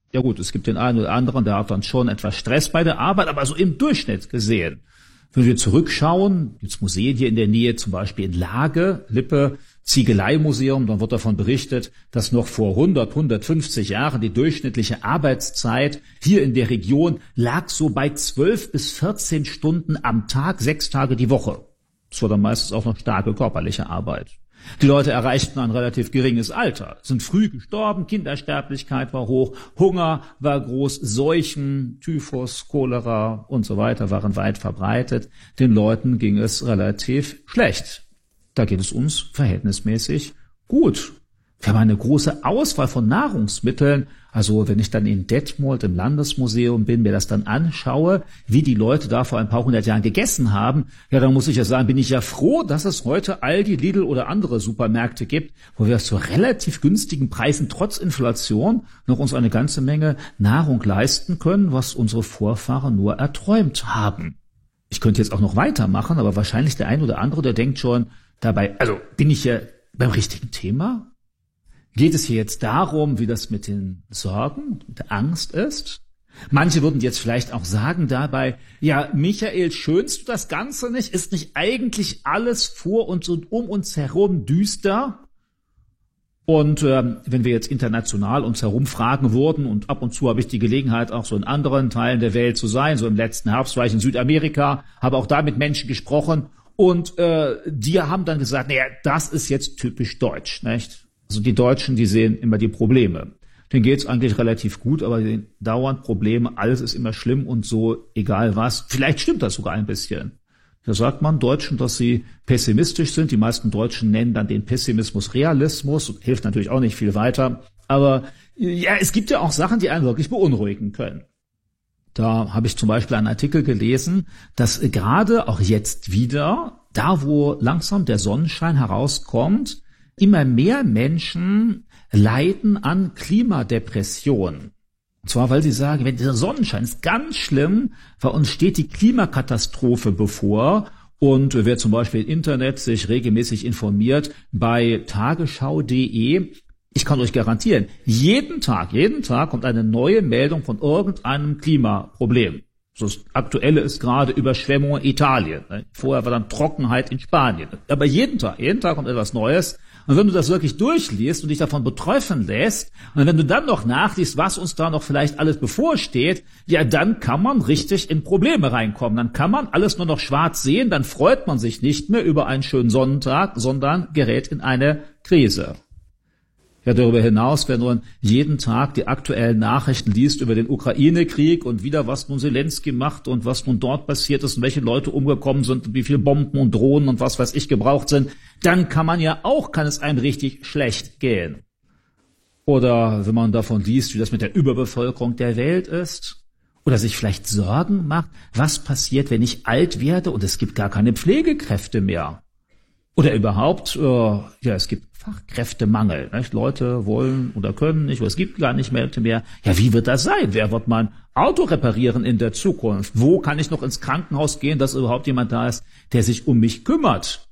Ja gut, es gibt den einen oder anderen, der hat dann schon etwas Stress bei der Arbeit, aber so im Durchschnitt gesehen. Wenn wir zurückschauen, gibt's Museen hier in der Nähe, zum Beispiel in Lage, Lippe, Ziegeleimuseum, dann wird davon berichtet, dass noch vor 150 Jahren die durchschnittliche Arbeitszeit hier in der Region lag so bei 12 bis 14 Stunden am Tag, 6 Tage die Woche. Das war dann meistens auch noch starke körperliche Arbeit. Die Leute erreichten ein relativ geringes Alter, sind früh gestorben, Kindersterblichkeit war hoch, Hunger war groß, Seuchen, Typhus, Cholera und so weiter waren weit verbreitet. Den Leuten ging es relativ schlecht. Da geht es uns verhältnismäßig gut. Wir haben eine große Auswahl von Nahrungsmitteln. Also wenn ich dann in Detmold im Landesmuseum bin, mir das dann anschaue, wie die Leute da vor ein paar hundert Jahren gegessen haben, ja, dann muss ich ja sagen, bin ich ja froh, dass es heute Aldi, Lidl oder andere Supermärkte gibt, wo wir zu relativ günstigen Preisen trotz Inflation noch uns eine ganze Menge Nahrung leisten können, was unsere Vorfahren nur erträumt haben. Ich könnte jetzt auch noch weitermachen, aber wahrscheinlich der ein oder andere, der denkt schon dabei, also bin ich ja beim richtigen Thema? Geht es hier jetzt darum, wie das mit den Sorgen, mit der Angst ist? Manche würden jetzt vielleicht auch sagen dabei, ja, Michael, schönst du das Ganze nicht? Ist nicht eigentlich alles vor uns und um uns herum düster? Und wenn wir jetzt international uns herumfragen würden, und ab und zu habe ich die Gelegenheit, auch so in anderen Teilen der Welt zu sein, so im letzten Herbst war ich in Südamerika, habe auch da mit Menschen gesprochen, und die haben dann gesagt, naja, das ist jetzt typisch deutsch, nicht? Also die Deutschen, die sehen immer die Probleme. Denen geht's eigentlich relativ gut, aber denen dauernd Probleme, alles ist immer schlimm und so, egal was. Vielleicht stimmt das sogar ein bisschen. Da sagt man Deutschen, dass sie pessimistisch sind. Die meisten Deutschen nennen dann den Pessimismus Realismus. Hilft natürlich auch nicht viel weiter. Aber ja, es gibt ja auch Sachen, die einen wirklich beunruhigen können. Da habe ich zum Beispiel einen Artikel gelesen, dass gerade auch jetzt wieder, da wo langsam der Sonnenschein herauskommt, immer mehr Menschen leiden an Klimadepression. Und zwar, weil sie sagen, wenn dieser Sonnenschein ist ganz schlimm, weil uns steht die Klimakatastrophe bevor. Und wer zum Beispiel im Internet sich regelmäßig informiert, bei tagesschau.de, ich kann euch garantieren, jeden Tag kommt eine neue Meldung von irgendeinem Klimaproblem. Das Aktuelle ist gerade Überschwemmung in Italien. Vorher war dann Trockenheit in Spanien. Aber jeden Tag kommt etwas Neues. Und wenn du das wirklich durchliest und dich davon betreffen lässt, und wenn du dann noch nachliest, was uns da noch vielleicht alles bevorsteht, ja, dann kann man richtig in Probleme reinkommen. Dann kann man alles nur noch schwarz sehen, dann freut man sich nicht mehr über einen schönen Sonnentag, sondern gerät in eine Krise. Ja, darüber hinaus, wenn man jeden Tag die aktuellen Nachrichten liest über den Ukraine-Krieg und wieder, was nun Zelensky macht und was nun dort passiert ist und welche Leute umgekommen sind und wie viel Bomben und Drohnen und was weiß ich gebraucht sind, dann kann es einem richtig schlecht gehen. Oder wenn man davon liest, wie das mit der Überbevölkerung der Welt ist, oder sich vielleicht Sorgen macht, was passiert, wenn ich alt werde und es gibt gar keine Pflegekräfte mehr. Oder überhaupt, es gibt Fachkräftemangel. Nicht? Leute wollen oder können nicht, oder es gibt gar nicht mehr. Ja, wie wird das sein? Wer wird mein Auto reparieren in der Zukunft? Wo kann ich noch ins Krankenhaus gehen, dass überhaupt jemand da ist, der sich um mich kümmert?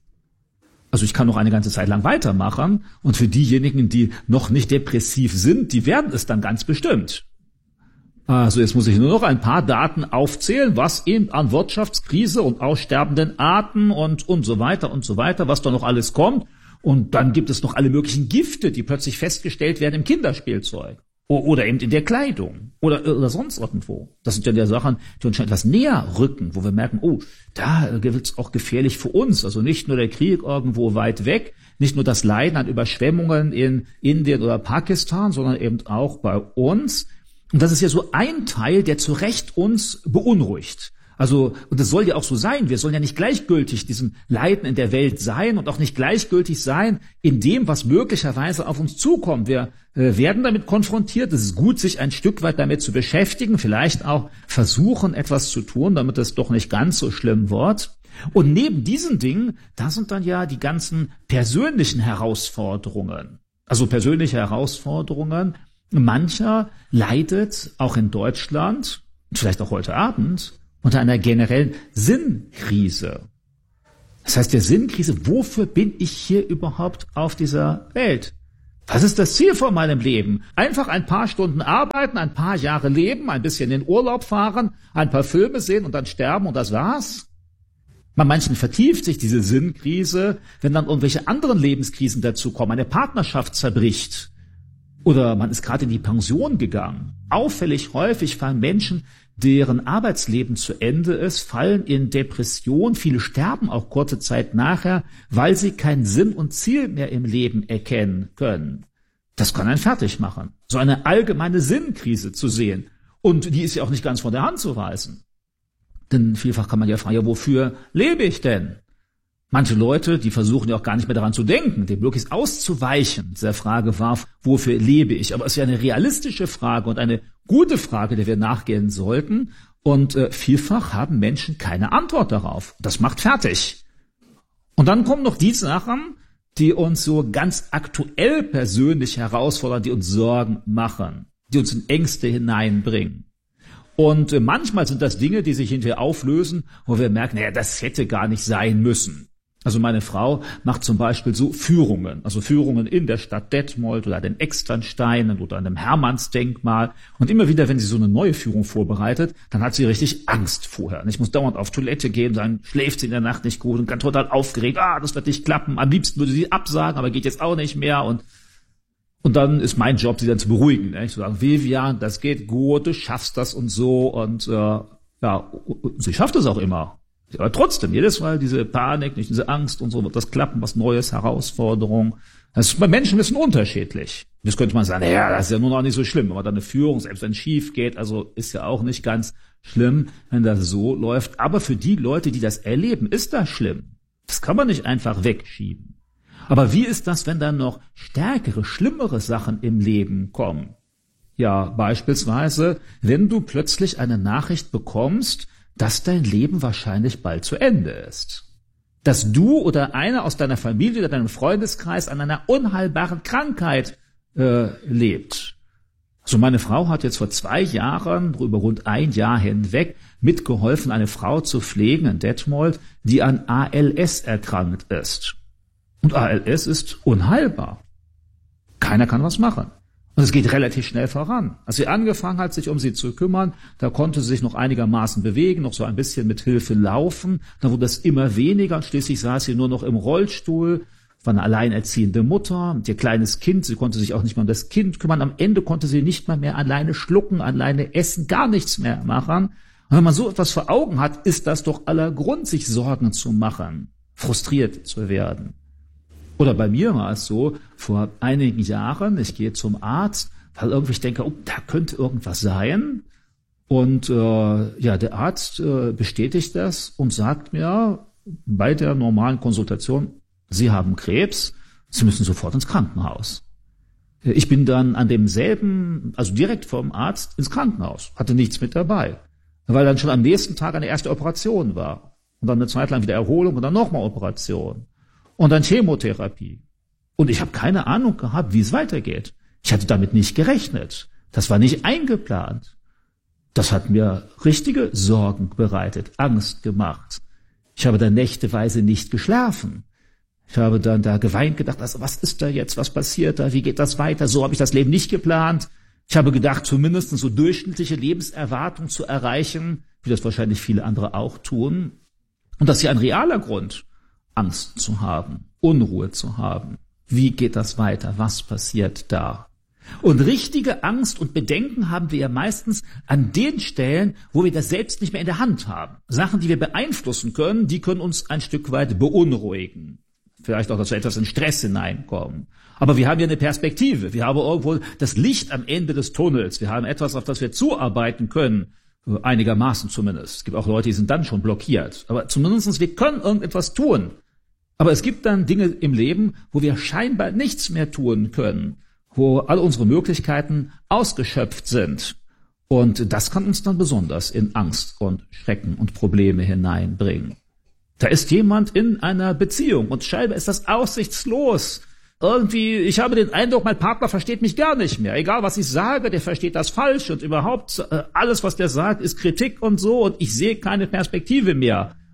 Also ich kann noch eine ganze Zeit lang weitermachen. Und für diejenigen, die noch nicht depressiv sind, die werden es dann ganz bestimmt. Also jetzt muss ich nur noch ein paar Daten aufzählen, was eben an Wirtschaftskrise und aussterbenden Arten und so weiter, was da noch alles kommt. Und dann gibt es noch alle möglichen Gifte, die plötzlich festgestellt werden im Kinderspielzeug. Oder eben in der Kleidung. Oder sonst irgendwo. Das sind ja die Sachen, die uns schon etwas näher rücken, wo wir merken, da wird es auch gefährlich für uns. Also nicht nur der Krieg irgendwo weit weg, nicht nur das Leiden an Überschwemmungen in Indien oder Pakistan, sondern eben auch bei uns. Und das ist ja so ein Teil, der zu Recht uns beunruhigt. Also, und das soll ja auch so sein. Wir sollen ja nicht gleichgültig diesem Leiden in der Welt sein und auch nicht gleichgültig sein in dem, was möglicherweise auf uns zukommt. Wir werden damit konfrontiert. Es ist gut, sich ein Stück weit damit zu beschäftigen, vielleicht auch versuchen, etwas zu tun, damit es doch nicht ganz so schlimm wird. Und neben diesen Dingen, da sind dann ja die ganzen persönlichen Herausforderungen. Also persönliche Herausforderungen. Mancher leidet auch in Deutschland, vielleicht auch heute Abend, unter einer generellen Sinnkrise. Das heißt, der Sinnkrise, wofür bin ich hier überhaupt auf dieser Welt? Was ist das Ziel von meinem Leben? Einfach ein paar Stunden arbeiten, ein paar Jahre leben, ein bisschen in den Urlaub fahren, ein paar Filme sehen und dann sterben und das war's? Bei manchen vertieft sich diese Sinnkrise, wenn dann irgendwelche anderen Lebenskrisen dazukommen, eine Partnerschaft zerbricht oder man ist gerade in die Pension gegangen. Auffällig häufig fallen Menschen, deren Arbeitsleben zu Ende ist, fallen in Depression. Viele sterben auch kurze Zeit nachher, weil sie keinen Sinn und Ziel mehr im Leben erkennen können. Das kann einen fertig machen, so eine allgemeine Sinnkrise zu sehen. Und die ist ja auch nicht ganz von der Hand zu weisen. Denn vielfach kann man ja fragen, ja, wofür lebe ich denn? Manche Leute, die versuchen ja auch gar nicht mehr daran zu denken, dem möglichst auszuweichen, dieser Frage war, wofür lebe ich? Aber es ist ja eine realistische Frage und eine gute Frage, der wir nachgehen sollten. Und vielfach haben Menschen keine Antwort darauf. Das macht fertig. Und dann kommen noch die Sachen, die uns so ganz aktuell persönlich herausfordern, die uns Sorgen machen, die uns in Ängste hineinbringen. Und manchmal sind das Dinge, die sich hinterher auflösen, wo wir merken, naja, das hätte gar nicht sein müssen. Also meine Frau macht zum Beispiel so Führungen, also Führungen in der Stadt Detmold oder den Externsteinen oder an einem Hermannsdenkmal. Und immer wieder, wenn sie so eine neue Führung vorbereitet, dann hat sie richtig Angst vorher. Ich muss dauernd auf Toilette gehen, dann schläft sie in der Nacht nicht gut und kann total aufgeregt, das wird nicht klappen. Am liebsten würde sie absagen, aber geht jetzt auch nicht mehr. Und dann ist mein Job, sie dann zu beruhigen. Ne? Ich zu sagen, Vivian, das geht gut, du schaffst das und so. Und sie schafft es auch immer. Aber trotzdem, jedes Mal diese Panik, nicht diese Angst und so, wird das klappen, was Neues, Herausforderung. Das ist bei Menschen ein bisschen unterschiedlich. Jetzt könnte man sagen, ja, das ist ja nur noch nicht so schlimm, wenn man da eine Führung, selbst wenn es schief geht, also ist ja auch nicht ganz schlimm, wenn das so läuft. Aber für die Leute, die das erleben, ist das schlimm. Das kann man nicht einfach wegschieben. Aber wie ist das, wenn dann noch stärkere, schlimmere Sachen im Leben kommen? Ja, beispielsweise, wenn du plötzlich eine Nachricht bekommst, dass dein Leben wahrscheinlich bald zu Ende ist. Dass du oder einer aus deiner Familie oder deinem Freundeskreis an einer unheilbaren Krankheit lebt. Also meine Frau hat jetzt vor 2 Jahren, über rund 1 Jahr hinweg, mitgeholfen, eine Frau zu pflegen in Detmold, die an ALS erkrankt ist. Und ALS ist unheilbar. Keiner kann was machen. Und es geht relativ schnell voran. Als sie angefangen hat, sich um sie zu kümmern, da konnte sie sich noch einigermaßen bewegen, noch so ein bisschen mit Hilfe laufen. Dann wurde das immer weniger und schließlich saß sie nur noch im Rollstuhl, war eine alleinerziehende Mutter, mit ihr kleines Kind, sie konnte sich auch nicht mehr um das Kind kümmern. Am Ende konnte sie nicht mal mehr alleine schlucken, alleine essen, gar nichts mehr machen. Und wenn man so etwas vor Augen hat, ist das doch aller Grund, sich Sorgen zu machen, frustriert zu werden. Oder bei mir war es so, vor einigen Jahren, ich gehe zum Arzt, weil irgendwie ich denke, da könnte irgendwas sein. Und der Arzt bestätigt das und sagt mir bei der normalen Konsultation, Sie haben Krebs, Sie müssen sofort ins Krankenhaus. Ich bin dann an demselben, also direkt vom Arzt ins Krankenhaus, hatte nichts mit dabei, weil dann schon am nächsten Tag eine erste Operation war. Und dann eine Zeit lang wieder Erholung und dann nochmal Operation. Und dann Chemotherapie. Und ich habe keine Ahnung gehabt, wie es weitergeht. Ich hatte damit nicht gerechnet. Das war nicht eingeplant. Das hat mir richtige Sorgen bereitet, Angst gemacht. Ich habe dann nächteweise nicht geschlafen. Ich habe dann da geweint, gedacht, also was ist da jetzt, was passiert da, wie geht das weiter? So habe ich das Leben nicht geplant. Ich habe gedacht, zumindest so durchschnittliche Lebenserwartung zu erreichen, wie das wahrscheinlich viele andere auch tun. Und das ist ja ein realer Grund, Angst zu haben, Unruhe zu haben. Wie geht das weiter? Was passiert da? Und richtige Angst und Bedenken haben wir ja meistens an den Stellen, wo wir das selbst nicht mehr in der Hand haben. Sachen, die wir beeinflussen können, die können uns ein Stück weit beunruhigen. Vielleicht auch, dass wir etwas in Stress hineinkommen. Aber wir haben ja eine Perspektive. Wir haben irgendwo das Licht am Ende des Tunnels. Wir haben etwas, auf das wir zuarbeiten können. Einigermaßen zumindest. Es gibt auch Leute, die sind dann schon blockiert. Aber zumindest, wir können irgendetwas tun. Aber es gibt dann Dinge im Leben, wo wir scheinbar nichts mehr tun können. Wo all unsere Möglichkeiten ausgeschöpft sind. Und das kann uns dann besonders in Angst und Schrecken und Probleme hineinbringen. Da ist jemand in einer Beziehung und scheinbar ist das aussichtslos. Irgendwie, ich habe den Eindruck, mein Partner versteht mich gar nicht mehr. Egal, was ich sage, der versteht das falsch und überhaupt alles, was der sagt, ist Kritik und so und ich sehe keine Perspektive mehr.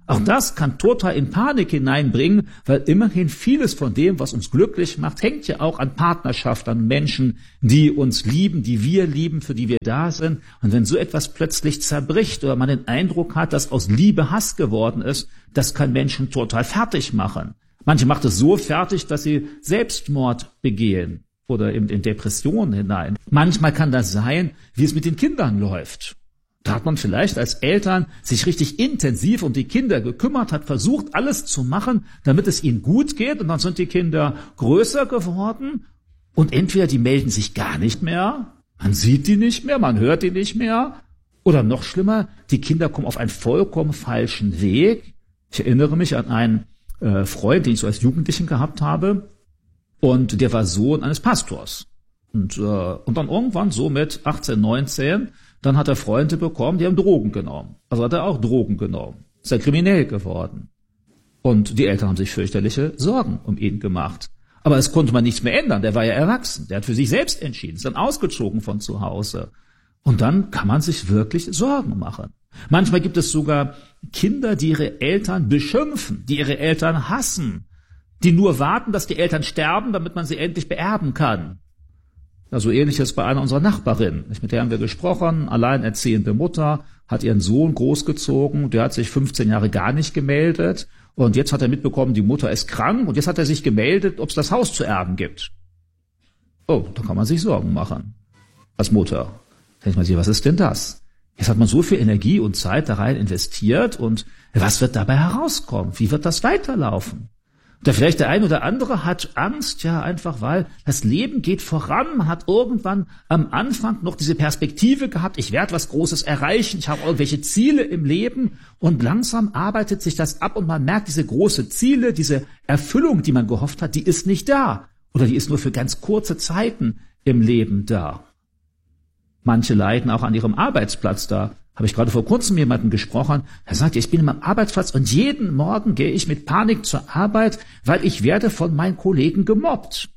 Auch das kann total in Panik hineinbringen, weil immerhin vieles von dem, was uns glücklich macht, hängt ja auch an Partnerschaft, an Menschen, die uns lieben, die wir lieben, für die wir da sind. Und wenn so etwas plötzlich zerbricht oder man den Eindruck hat, dass aus Liebe Hass geworden ist, das kann Menschen total fertig machen. Manche macht es so fertig, dass sie Selbstmord begehen oder eben in Depressionen hinein. Manchmal kann das sein, wie es mit den Kindern läuft. Da hat man vielleicht als Eltern sich richtig intensiv um die Kinder gekümmert, hat versucht, alles zu machen, damit es ihnen gut geht. Und dann sind die Kinder größer geworden und entweder die melden sich gar nicht mehr, man sieht die nicht mehr, man hört die nicht mehr. Oder noch schlimmer, die Kinder kommen auf einen vollkommen falschen Weg. Ich erinnere mich an einen Freund, den ich so als Jugendlichen gehabt habe. Und der war Sohn eines Pastors. Und dann irgendwann so mit 18, 19, dann hat er Freunde bekommen, die haben Drogen genommen. Also hat er auch Drogen genommen. Ist er kriminell geworden. Und die Eltern haben sich fürchterliche Sorgen um ihn gemacht. Aber es konnte man nichts mehr ändern. Der war ja erwachsen. Der hat für sich selbst entschieden. Ist dann ausgezogen von zu Hause. Und dann kann man sich wirklich Sorgen machen. Manchmal gibt es sogar Kinder, die ihre Eltern beschimpfen, die ihre Eltern hassen, die nur warten, dass die Eltern sterben, damit man sie endlich beerben kann. Ja, so ähnliches bei einer unserer Nachbarinnen. Mit der haben wir gesprochen, alleinerziehende Mutter, hat ihren Sohn großgezogen, der hat sich 15 Jahre gar nicht gemeldet und jetzt hat er mitbekommen, die Mutter ist krank und jetzt hat er sich gemeldet, ob es das Haus zu erben gibt. Oh, da kann man sich Sorgen machen. Als Mutter. Da denkt man sich, was ist denn das? Jetzt hat man so viel Energie und Zeit da rein investiert und was wird dabei herauskommen? Wie wird das weiterlaufen? Oder vielleicht der ein oder andere hat Angst, ja, einfach weil das Leben geht voran. Man hat irgendwann am Anfang noch diese Perspektive gehabt, ich werde was Großes erreichen, ich habe irgendwelche Ziele im Leben und langsam arbeitet sich das ab und man merkt, diese große Ziele, diese Erfüllung, die man gehofft hat, die ist nicht da. Oder die ist nur für ganz kurze Zeiten im Leben da. Manche leiden auch an ihrem Arbeitsplatz da. Habe ich gerade vor kurzem mit jemandem gesprochen, der sagte, ich bin immer am Arbeitsplatz und jeden Morgen gehe ich mit Panik zur Arbeit, weil ich werde von meinen Kollegen gemobbt.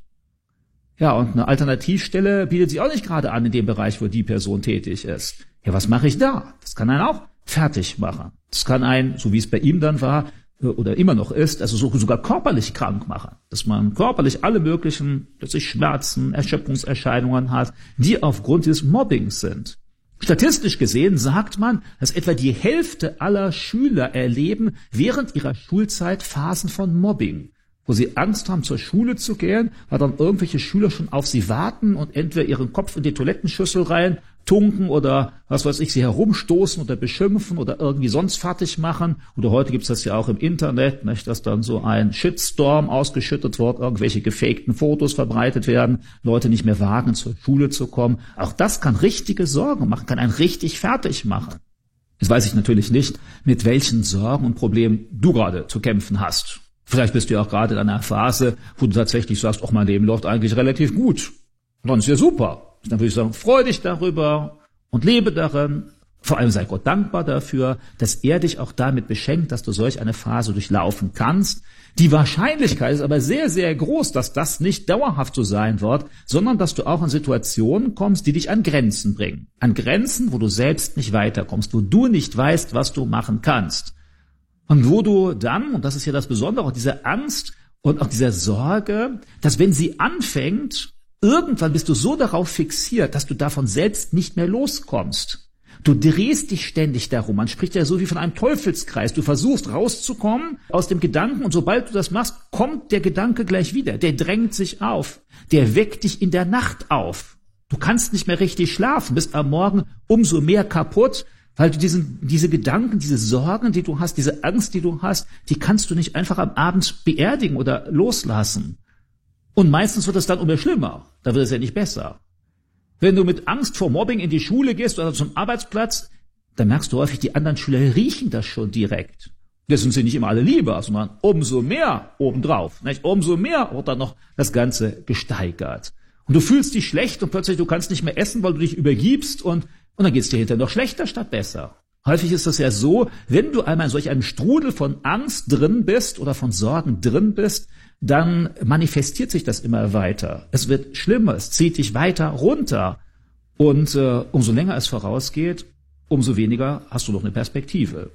Ja, und eine Alternativstelle bietet sich auch nicht gerade an in dem Bereich, wo die Person tätig ist. Ja, was mache ich da? Das kann einen auch fertig machen. Das kann einen, so wie es bei ihm dann war, oder immer noch ist, also sogar körperlich krank machen. Dass man körperlich alle möglichen, plötzlich Schmerzen, Erschöpfungserscheinungen hat, die aufgrund dieses Mobbings sind. Statistisch gesehen sagt man, dass etwa die Hälfte aller Schüler erleben während ihrer Schulzeit Phasen von Mobbing, wo sie Angst haben, zur Schule zu gehen, weil dann irgendwelche Schüler schon auf sie warten und entweder ihren Kopf in die Toilettenschüssel rein tunken oder was weiß ich, sie herumstoßen oder beschimpfen oder irgendwie sonst fertig machen. Oder heute gibt's das ja auch im Internet, nicht, dass dann so ein Shitstorm ausgeschüttet wird, irgendwelche gefakten Fotos verbreitet werden, Leute nicht mehr wagen, zur Schule zu kommen. Auch das kann richtige Sorgen machen, kann einen richtig fertig machen. Jetzt weiß ich natürlich nicht, mit welchen Sorgen und Problemen du gerade zu kämpfen hast. Vielleicht bist du ja auch gerade in einer Phase, wo du tatsächlich sagst, mein Leben läuft eigentlich relativ gut. Und dann ist ja super. Dann würde ich sagen, freu dich darüber und lebe darin. Vor allem sei Gott dankbar dafür, dass er dich auch damit beschenkt, dass du solch eine Phase durchlaufen kannst. Die Wahrscheinlichkeit ist aber sehr, sehr groß, dass das nicht dauerhaft so sein wird, sondern dass du auch in Situationen kommst, die dich an Grenzen bringen. An Grenzen, wo du selbst nicht weiterkommst, wo du nicht weißt, was du machen kannst. Und wo du dann, und das ist ja das Besondere, auch diese Angst und auch diese Sorge, dass wenn sie anfängt, irgendwann bist du so darauf fixiert, dass du davon selbst nicht mehr loskommst. Du drehst dich ständig darum. Man spricht ja so wie von einem Teufelskreis. Du versuchst rauszukommen aus dem Gedanken und sobald du das machst, kommt der Gedanke gleich wieder. Der drängt sich auf. Der weckt dich in der Nacht auf. Du kannst nicht mehr richtig schlafen, bist am Morgen umso mehr kaputt, weil du diese Gedanken, diese Sorgen, die du hast, diese Angst, die du hast, die kannst du nicht einfach am Abend beerdigen oder loslassen. Und meistens wird es dann immer schlimmer. Da wird es ja nicht besser. Wenn du mit Angst vor Mobbing in die Schule gehst oder zum Arbeitsplatz, dann merkst du häufig, die anderen Schüler riechen das schon direkt. Das sind sie nicht immer alle lieber, sondern umso mehr obendrauf. Nicht? Umso mehr wird dann noch das Ganze gesteigert. Und du fühlst dich schlecht und plötzlich du kannst nicht mehr essen, weil du dich übergibst und dann geht es dir hinterher noch schlechter statt besser. Häufig ist das ja so, wenn du einmal in solch einem Strudel von Angst drin bist oder von Sorgen drin bist, dann manifestiert sich das immer weiter. Es wird schlimmer, es zieht dich weiter runter. Und umso länger es vorausgeht, umso weniger hast du noch eine Perspektive.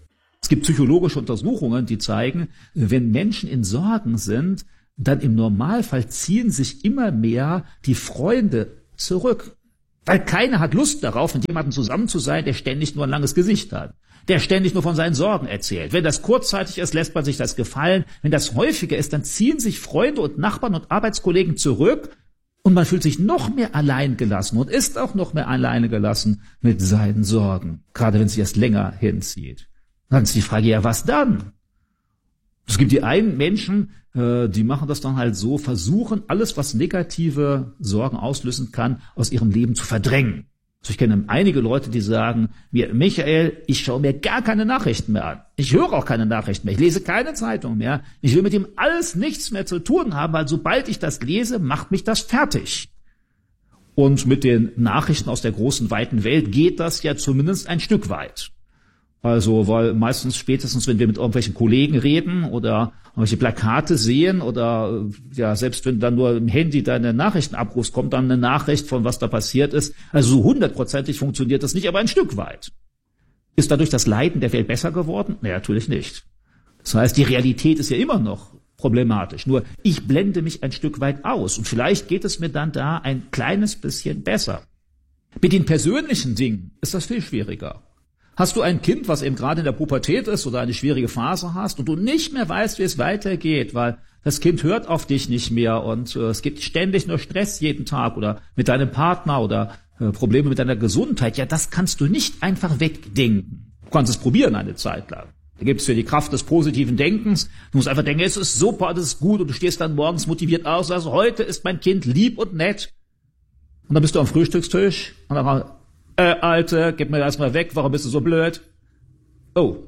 Es gibt psychologische Untersuchungen, die zeigen, wenn Menschen in Sorgen sind, dann im Normalfall ziehen sich immer mehr die Freunde zurück. Weil keiner hat Lust darauf, mit jemandem zusammen zu sein, der ständig nur ein langes Gesicht hat, der ständig nur von seinen Sorgen erzählt. Wenn das kurzzeitig ist, lässt man sich das gefallen. Wenn das häufiger ist, dann ziehen sich Freunde und Nachbarn und Arbeitskollegen zurück und man fühlt sich noch mehr allein gelassen und ist auch noch mehr alleine gelassen mit seinen Sorgen, gerade wenn es sich erst länger hinzieht. Dann ist die Frage, ja, was dann? Es gibt die einen Menschen, die machen das dann halt so, versuchen alles, was negative Sorgen auslösen kann, aus ihrem Leben zu verdrängen. Also ich kenne einige Leute, die sagen mir, Michael, ich schaue mir gar keine Nachrichten mehr an. Ich höre auch keine Nachrichten mehr. Ich lese keine Zeitung mehr. Ich will mit dem alles nichts mehr zu tun haben, weil sobald ich das lese, macht mich das fertig. Und mit den Nachrichten aus der großen, weiten Welt geht das ja zumindest ein Stück weit. Also, weil meistens spätestens, wenn wir mit irgendwelchen Kollegen reden oder irgendwelche Plakate sehen oder ja, selbst wenn dann nur im Handy deine Nachrichten abrufst, kommt dann eine Nachricht von was da passiert ist. Also so 100%ig funktioniert das nicht, aber ein Stück weit. Ist dadurch das Leiden der Welt besser geworden? Nee, natürlich nicht. Das heißt, die Realität ist ja immer noch problematisch. Nur ich blende mich ein Stück weit aus und vielleicht geht es mir dann da ein kleines bisschen besser. Mit den persönlichen Dingen ist das viel schwieriger. Hast du ein Kind, was eben gerade in der Pubertät ist oder eine schwierige Phase hast und du nicht mehr weißt, wie es weitergeht, weil das Kind hört auf dich nicht mehr und es gibt ständig nur Stress jeden Tag oder mit deinem Partner oder Probleme mit deiner Gesundheit, ja, das kannst du nicht einfach wegdenken. Du kannst es probieren eine Zeit lang. Da gibt es ja die Kraft des positiven Denkens. Du musst einfach denken, es ist super, das ist gut und du stehst dann morgens motiviert aus, also heute ist mein Kind lieb und nett. Und dann bist du am Frühstückstisch und dann Alte, gib mir das mal weg, warum bist du so blöd? Oh.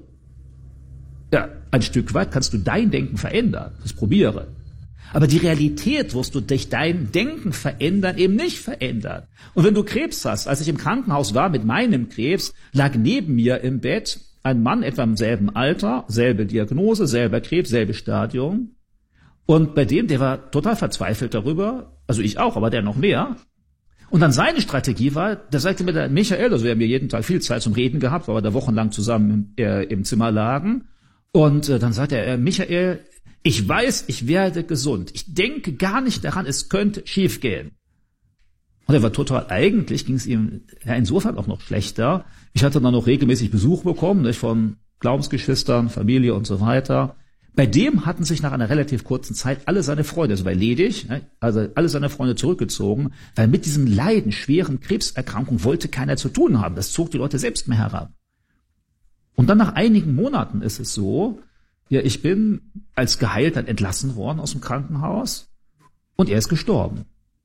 Ja, ein Stück weit kannst du dein Denken verändern. Das probiere. Aber die Realität wirst du durch dein Denken verändern, eben nicht verändern. Und wenn du Krebs hast, als ich im Krankenhaus war mit meinem Krebs, lag neben mir im Bett ein Mann etwa im selben Alter, selbe Diagnose, selber Krebs, selbe Stadium. Und bei dem, der war total verzweifelt darüber, also ich auch, aber der noch mehr. Und dann seine Strategie war, der sagte mir der Michael, also wir haben ja jeden Tag viel Zeit zum Reden gehabt, weil wir da wochenlang zusammen im Zimmer lagen. Und dann sagte er, Michael, ich weiß, ich werde gesund. Ich denke gar nicht daran, es könnte schiefgehen. Und er war total, eigentlich ging es ihm ja, insofern auch noch schlechter. Ich hatte dann noch regelmäßig Besuch bekommen, nicht, von Glaubensgeschwistern, Familie und so weiter. Bei dem hatten sich nach einer relativ kurzen Zeit alle seine Freunde, also bei ledig, also alle seine Freunde zurückgezogen, weil mit diesem Leiden, schweren Krebserkrankung wollte keiner zu tun haben. Das zog die Leute selbst mehr herab. Und dann nach einigen Monaten ist es so, ja, ich bin als geheilt dann entlassen worden aus dem Krankenhaus und er ist gestorben.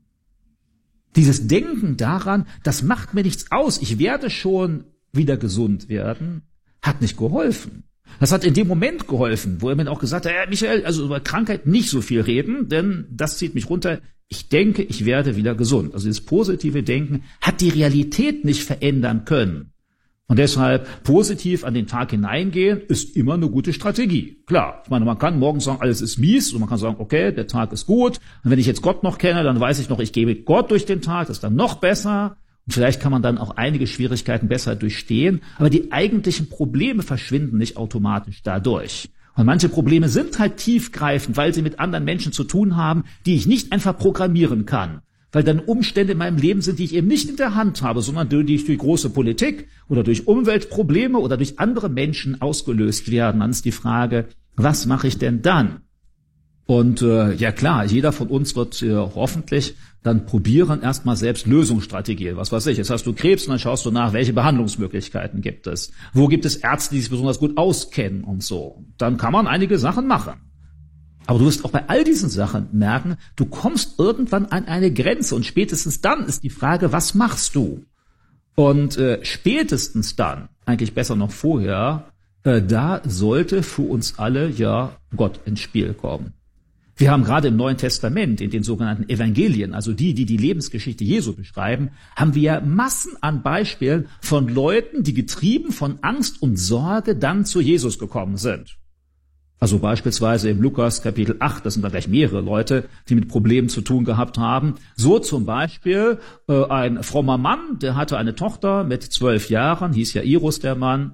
Dieses Denken daran, das macht mir nichts aus, ich werde schon wieder gesund werden, hat nicht geholfen. Das hat in dem Moment geholfen, wo er mir auch gesagt hat, Michael, also über Krankheit nicht so viel reden, denn das zieht mich runter. Ich denke, ich werde wieder gesund. Also dieses positive Denken hat die Realität nicht verändern können. Und deshalb positiv an den Tag hineingehen ist immer eine gute Strategie. Klar, ich meine, man kann morgens sagen, alles ist mies und man kann sagen, okay, der Tag ist gut. Und wenn ich jetzt Gott noch kenne, dann weiß ich noch, ich gehe mit Gott durch den Tag, das ist dann noch besser. Und vielleicht kann man dann auch einige Schwierigkeiten besser durchstehen, aber die eigentlichen Probleme verschwinden nicht automatisch dadurch. Und manche Probleme sind halt tiefgreifend, weil sie mit anderen Menschen zu tun haben, die ich nicht einfach programmieren kann. Weil dann Umstände in meinem Leben sind, die ich eben nicht in der Hand habe, sondern die durch große Politik oder durch Umweltprobleme oder durch andere Menschen ausgelöst werden. Dann ist die Frage, was mache ich denn dann? Und ja klar, jeder von uns wird hoffentlich dann probieren, erstmal selbst Lösungsstrategien. Was weiß ich, jetzt hast du Krebs und dann schaust du nach, welche Behandlungsmöglichkeiten gibt es. Wo gibt es Ärzte, die sich besonders gut auskennen und so. Dann kann man einige Sachen machen. Aber du wirst auch bei all diesen Sachen merken, du kommst irgendwann an eine Grenze und spätestens dann ist die Frage, was machst du? Und spätestens dann, eigentlich besser noch vorher, da sollte für uns alle ja Gott ins Spiel kommen. Wir haben gerade im Neuen Testament, in den sogenannten Evangelien, also die Lebensgeschichte Jesu beschreiben, haben wir Massen an Beispielen von Leuten, die getrieben von Angst und Sorge dann zu Jesus gekommen sind. Also beispielsweise im Lukas Kapitel 8, das sind da gleich mehrere Leute, die mit Problemen zu tun gehabt haben. So zum Beispiel ein frommer Mann, der hatte eine Tochter mit 12 Jahren, hieß Jairus der Mann,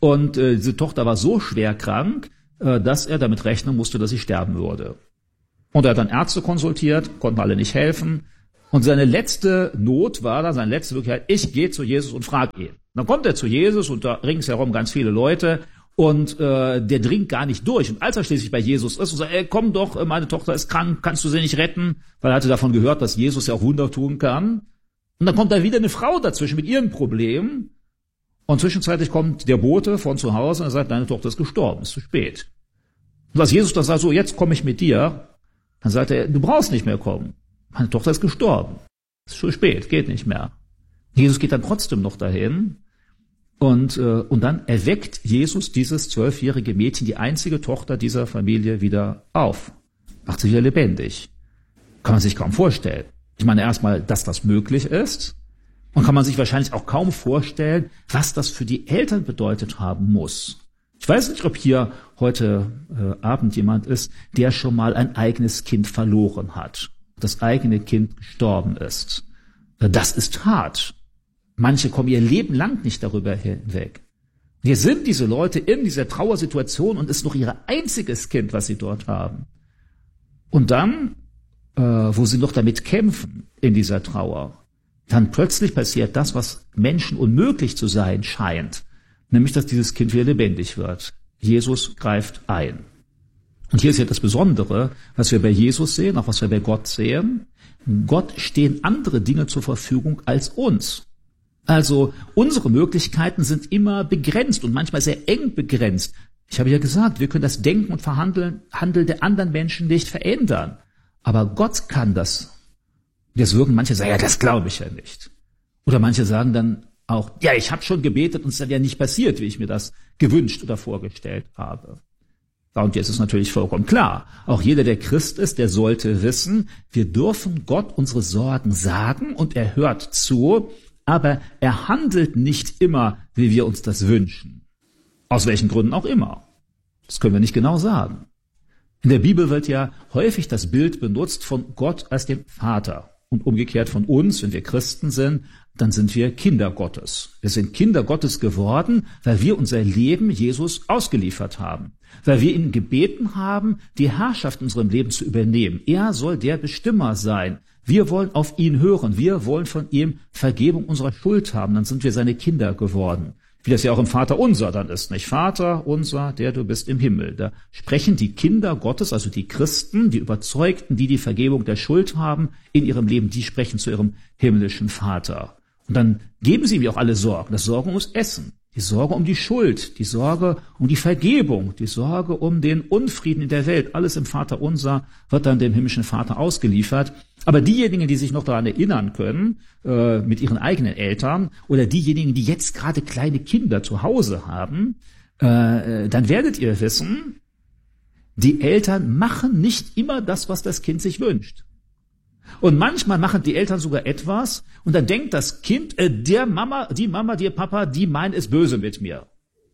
Und diese Tochter war so schwer krank, dass er damit rechnen musste, dass sie sterben würde. Und er hat dann Ärzte konsultiert, konnten alle nicht helfen. Und seine letzte Not war dann, seine letzte Wirklichkeit, ich gehe zu Jesus und frage ihn. Dann kommt er zu Jesus und da ringsherum ganz viele Leute und der dringt gar nicht durch. Und als er schließlich bei Jesus ist und sagt, ey, komm doch, meine Tochter ist krank, kannst du sie nicht retten? Weil er hatte davon gehört, dass Jesus ja auch Wunder tun kann. Und dann kommt da wieder eine Frau dazwischen mit ihrem Problem. Und zwischenzeitlich kommt der Bote von zu Hause und er sagt, deine Tochter ist gestorben, ist zu spät. Und als Jesus dann sagt, so, jetzt komme ich mit dir, dann sagt er, du brauchst nicht mehr kommen. Meine Tochter ist gestorben. Ist zu spät, geht nicht mehr. Jesus geht dann trotzdem noch dahin und dann erweckt Jesus dieses 12-jährige Mädchen, die einzige Tochter dieser Familie, wieder auf. Macht sie wieder lebendig. Kann man sich kaum vorstellen. Ich meine erstmal, dass das möglich ist. Und kann man sich wahrscheinlich auch kaum vorstellen, was das für die Eltern bedeutet haben muss. Ich weiß nicht, ob hier heute Abend jemand ist, der schon mal ein eigenes Kind verloren hat. Das eigene Kind gestorben ist. Das ist hart. Manche kommen ihr Leben lang nicht darüber hinweg. Hier sind diese Leute in dieser Trauersituation und ist noch ihr einziges Kind, was sie dort haben. Und dann, wo sie noch damit kämpfen in dieser Trauer, dann plötzlich passiert das, was Menschen unmöglich zu sein scheint, nämlich, dass dieses Kind wieder lebendig wird. Jesus greift ein. Und hier ist ja das Besondere, was wir bei Jesus sehen, auch was wir bei Gott sehen. Gott stehen andere Dinge zur Verfügung als uns. Also unsere Möglichkeiten sind immer begrenzt und manchmal sehr eng begrenzt. Ich habe ja gesagt, wir können das Denken und Handeln der anderen Menschen nicht verändern. Aber Gott kann das. Jetzt würden manche sagen, ja, das glaube ich ja nicht. Oder manche sagen dann auch, ja, ich habe schon gebetet und es ist dann ja nicht passiert, wie ich mir das gewünscht oder vorgestellt habe. Und jetzt ist natürlich vollkommen klar, auch jeder, der Christ ist, der sollte wissen, wir dürfen Gott unsere Sorgen sagen und er hört zu, aber er handelt nicht immer, wie wir uns das wünschen. Aus welchen Gründen auch immer. Das können wir nicht genau sagen. In der Bibel wird ja häufig das Bild benutzt von Gott als dem Vater. Und umgekehrt von uns, wenn wir Christen sind, dann sind wir Kinder Gottes. Wir sind Kinder Gottes geworden, weil wir unser Leben Jesus ausgeliefert haben. Weil wir ihn gebeten haben, die Herrschaft in unserem Leben zu übernehmen. Er soll der Bestimmer sein. Wir wollen auf ihn hören. Wir wollen von ihm Vergebung unserer Schuld haben. Dann sind wir seine Kinder geworden. Wie das ja auch im Vater unser dann ist, nicht? Vater unser, der du bist im Himmel. Da sprechen die Kinder Gottes, also die Christen, die Überzeugten, die Vergebung der Schuld haben in ihrem Leben, die sprechen zu ihrem himmlischen Vater. Und dann geben sie ihm auch alle Sorgen. Das Sorgen ums Essen, die Sorge um die Schuld, die Sorge um die Vergebung, die Sorge um den Unfrieden in der Welt. Alles im Vater unser wird dann dem himmlischen Vater ausgeliefert. Aber diejenigen, die sich noch daran erinnern können, mit ihren eigenen Eltern, oder diejenigen, die jetzt gerade kleine Kinder zu Hause haben, dann werdet ihr wissen, die Eltern machen nicht immer das, was das Kind sich wünscht. Und manchmal machen die Eltern sogar etwas, und dann denkt das Kind, die Mama, der Papa, die meinen es böse mit mir.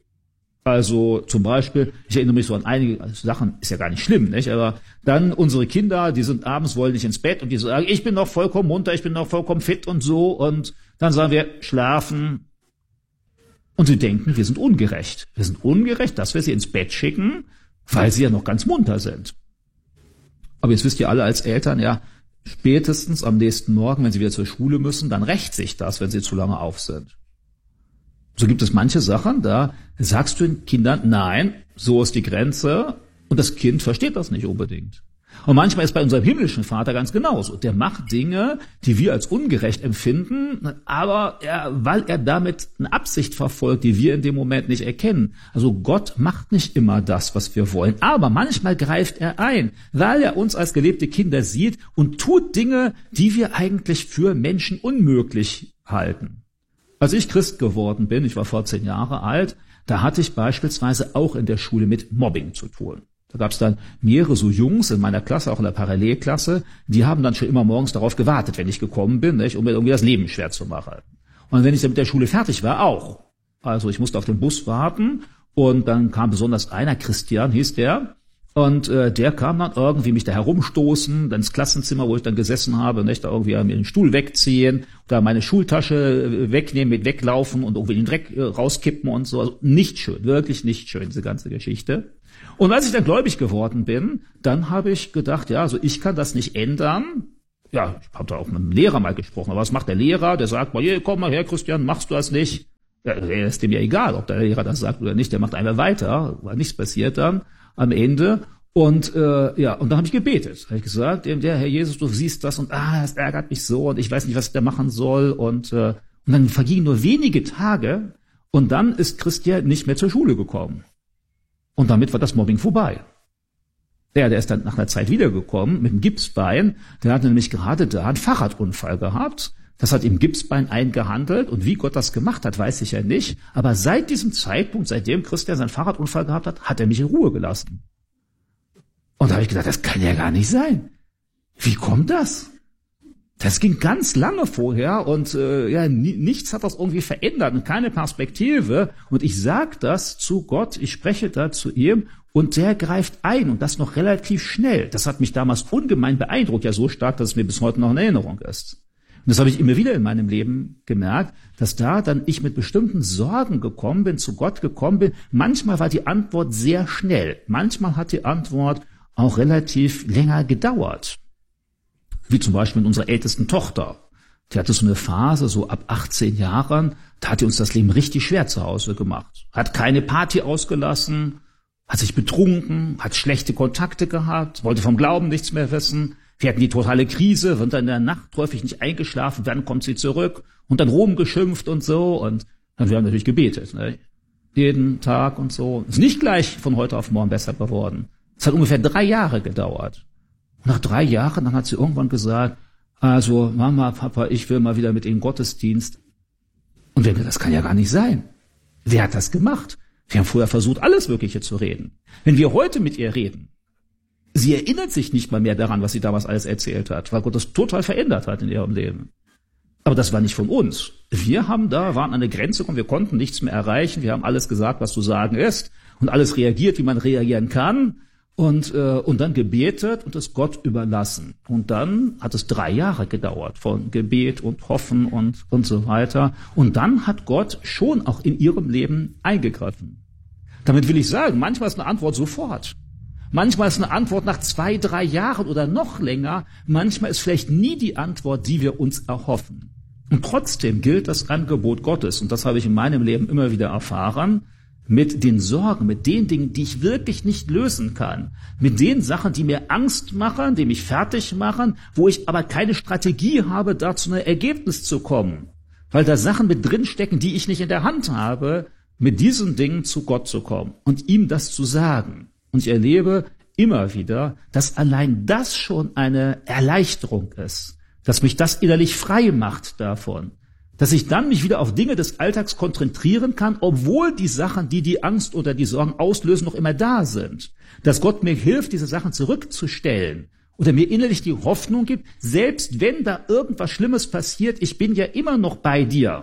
Also zum Beispiel, ich erinnere mich so an einige Sachen, ist ja gar nicht schlimm, nicht? Aber dann unsere Kinder, die sind abends, wollen nicht ins Bett und die sagen, ich bin noch vollkommen munter, ich bin noch vollkommen fit und so. Und dann sagen wir, schlafen. Und sie denken, wir sind ungerecht. Wir sind ungerecht, dass wir sie ins Bett schicken, weil sie ja noch ganz munter sind. Aber jetzt wisst ihr alle als Eltern, ja, spätestens am nächsten Morgen, wenn sie wieder zur Schule müssen, dann rächt sich das, wenn sie zu lange auf sind. So gibt es manche Sachen, da sagst du den Kindern, nein, so ist die Grenze, und das Kind versteht das nicht unbedingt. Und manchmal ist bei unserem himmlischen Vater ganz genauso. Der macht Dinge, die wir als ungerecht empfinden, aber weil er damit eine Absicht verfolgt, die wir in dem Moment nicht erkennen. Also Gott macht nicht immer das, was wir wollen, aber manchmal greift er ein, weil er uns als gelebte Kinder sieht und tut Dinge, die wir eigentlich für Menschen unmöglich halten. Als ich Christ geworden bin, ich war 14 Jahre alt, da hatte ich beispielsweise auch in der Schule mit Mobbing zu tun. Da gab es dann mehrere so Jungs in meiner Klasse, auch in der Parallelklasse, die haben dann schon immer morgens darauf gewartet, wenn ich gekommen bin, nicht, um mir irgendwie das Leben schwer zu machen. Und wenn ich dann mit der Schule fertig war, auch. Also ich musste auf den Bus warten und dann kam besonders einer, Christian hieß der, Und der kam dann irgendwie mich da herumstoßen, dann ins Klassenzimmer, wo ich dann gesessen habe, und ich da irgendwie mir den Stuhl wegziehen, oder meine Schultasche wegnehmen, mit weglaufen und irgendwie den Dreck rauskippen und so. Also nicht schön, wirklich nicht schön, diese ganze Geschichte. Und als ich dann gläubig geworden bin, dann habe ich gedacht, ja, also ich kann das nicht ändern. Ja, ich habe da auch mit dem Lehrer mal gesprochen. Aber was macht der Lehrer? Der sagt mal, hey, komm mal her, Christian, machst du das nicht? Ja, ist dem ja egal, ob der Lehrer das sagt oder nicht. Der macht einfach weiter, weil nichts passiert dann am Ende. Und ja, und dann habe ich gebetet. Habe ich gesagt, der Herr Jesus, du siehst das und das ärgert mich so und ich weiß nicht, was ich da machen soll. Und dann vergingen nur wenige Tage und dann ist Christian nicht mehr zur Schule gekommen. Und damit war das Mobbing vorbei. Der ist dann nach einer Zeit wiedergekommen mit dem Gipsbein. Der hatte nämlich gerade da einen Fahrradunfall gehabt. Das hat ihm Gipsbein eingehandelt. Und wie Gott das gemacht hat, weiß ich ja nicht. Aber seit diesem Zeitpunkt, seitdem Christian seinen Fahrradunfall gehabt hat, hat er mich in Ruhe gelassen. Und da habe ich gedacht, das kann ja gar nicht sein. Wie kommt das? Das ging ganz lange vorher und nichts hat das irgendwie verändert und keine Perspektive. Und ich sage das zu Gott, ich spreche da zu ihm und der greift ein und das noch relativ schnell. Das hat mich damals ungemein beeindruckt, ja so stark, dass es mir bis heute noch in Erinnerung ist. Und das habe ich immer wieder in meinem Leben gemerkt, dass da dann ich mit bestimmten Sorgen gekommen bin, zu Gott gekommen bin. Manchmal war die Antwort sehr schnell, manchmal hat die Antwort auch relativ länger gedauert. Wie zum Beispiel mit unserer ältesten Tochter. Die hatte so eine Phase, so ab 18 Jahren, da hat die uns das Leben richtig schwer zu Hause gemacht. Hat keine Party ausgelassen, hat sich betrunken, hat schlechte Kontakte gehabt, wollte vom Glauben nichts mehr wissen. Wir hatten die totale Krise, sind dann in der Nacht häufig nicht eingeschlafen, dann kommt sie zurück und dann rumgeschimpft und so. Und dann wir haben natürlich gebetet, ne? Jeden Tag und so. Ist nicht gleich von heute auf morgen besser geworden. Es hat ungefähr 3 Jahre gedauert. Nach 3 Jahren, dann hat sie irgendwann gesagt, also Mama, Papa, ich will mal wieder mit in den Gottesdienst. Und wir haben gesagt, das kann ja gar nicht sein. Wer hat das gemacht? Wir haben vorher versucht, alles Mögliche zu reden. Wenn wir heute mit ihr reden, sie erinnert sich nicht mal mehr daran, was sie damals alles erzählt hat, weil Gott das total verändert hat in ihrem Leben. Aber das war nicht von uns. Wir waren an der Grenze und wir konnten nichts mehr erreichen. Wir haben alles gesagt, was zu sagen ist und alles reagiert, wie man reagieren kann. Und dann gebetet und es Gott überlassen. Und dann hat es 3 Jahre gedauert von Gebet und Hoffen und so weiter. Und dann hat Gott schon auch in ihrem Leben eingegriffen. Damit will ich sagen, manchmal ist eine Antwort sofort. Manchmal ist eine Antwort nach 2, 3 Jahren oder noch länger. Manchmal ist vielleicht nie die Antwort, die wir uns erhoffen. Und trotzdem gilt das Angebot Gottes. Und das habe ich in meinem Leben immer wieder erfahren. Mit den Sorgen, mit den Dingen, die ich wirklich nicht lösen kann, mit den Sachen, die mir Angst machen, die mich fertig machen, wo ich aber keine Strategie habe, da zu einem Ergebnis zu kommen, weil da Sachen mit drinstecken, die ich nicht in der Hand habe, mit diesen Dingen zu Gott zu kommen und ihm das zu sagen. Und ich erlebe immer wieder, dass allein das schon eine Erleichterung ist, dass mich das innerlich frei macht davon, dass ich dann mich wieder auf Dinge des Alltags konzentrieren kann, obwohl die Sachen, die die Angst oder die Sorgen auslösen, noch immer da sind. Dass Gott mir hilft, diese Sachen zurückzustellen oder mir innerlich die Hoffnung gibt, selbst wenn da irgendwas Schlimmes passiert, ich bin ja immer noch bei dir.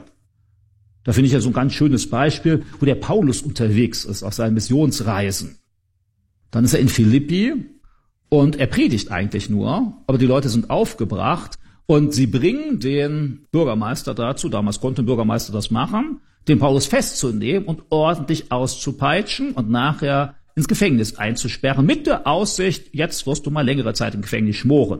Da finde ich ja so ein ganz schönes Beispiel, wo der Paulus unterwegs ist auf seinen Missionsreisen. Dann ist er in Philippi und er predigt eigentlich nur, aber die Leute sind aufgebracht. Und sie bringen den Bürgermeister dazu, damals konnte ein Bürgermeister das machen, den Paulus festzunehmen und ordentlich auszupeitschen und nachher ins Gefängnis einzusperren, mit der Aussicht, jetzt wirst du mal längere Zeit im Gefängnis schmoren.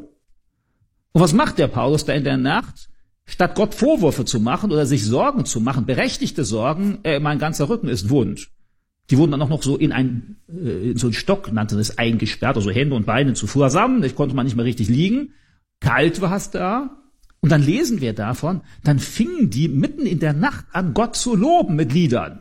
Und was macht der Paulus da in der Nacht? Statt Gott Vorwürfe zu machen oder sich Sorgen zu machen, berechtigte Sorgen, mein ganzer Rücken ist wund. Die wurden dann auch noch so in so einen Stock, nannte das, eingesperrt, also Hände und Beine zusammen, ich konnte man nicht mehr richtig liegen. Kalt war es da. Und dann lesen wir davon, dann fingen die mitten in der Nacht an, Gott zu loben mit Liedern.